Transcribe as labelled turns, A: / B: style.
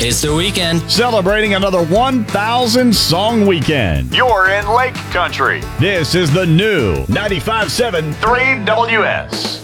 A: It's the weekend.
B: Celebrating another 1,000 song weekend.
C: You're in Lake Country.
B: This is the new 95.7 3WS.